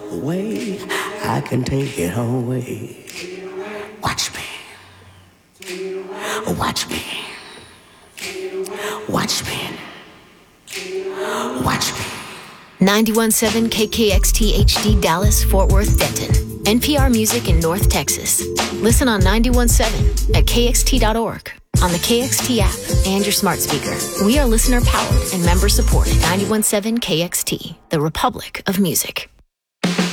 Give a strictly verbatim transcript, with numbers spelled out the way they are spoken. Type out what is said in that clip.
way I can take it away. Watch me. Watch me. Watch me. Watch me. ninety-one point seven K K X T H D Dallas, Fort Worth, Denton. N P R Music in North Texas. Listen on ninety-one point seven at K X T dot org, on the K X T app, and your smart speaker. We are listener-powered and member-supported. ninety-one point seven K X T, the Republic of Music.